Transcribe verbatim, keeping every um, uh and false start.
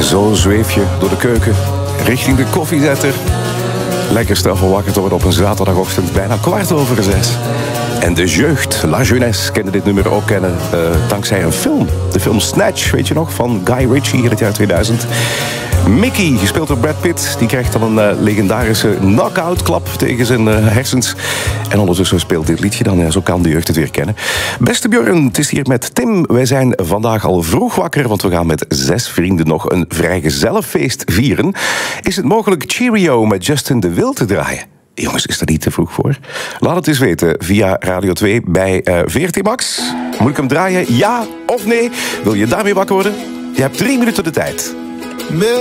En zo zweef je door de keuken richting de koffiezetter. Lekker straf om wakker te worden op een zaterdagochtend, bijna kwart over zes. En de jeugd, La Jeunesse, kende dit nummer ook kennen uh, dankzij een film. De film Snatch, weet je nog, van Guy Ritchie in het jaar tweeduizend. Mickey, gespeeld door Brad Pitt, die krijgt dan een uh, legendarische knock-out-klap tegen zijn uh, hersens. En ondertussen speelt dit liedje dan, ja, zo kan de jeugd het weer kennen. Beste Björn, het is hier met Tim. Wij zijn vandaag al vroeg wakker, want we gaan met zes vrienden nog een vrijgezellenfeest vieren. Is het mogelijk Cheerio met Justin de Wil te draaien? Jongens, is dat niet te vroeg voor? Laat het eens weten via Radio twee bij uh, V R T Max. Moet ik hem draaien? Ja of nee? Wil je daarmee wakker worden? Je hebt drie minuten de tijd.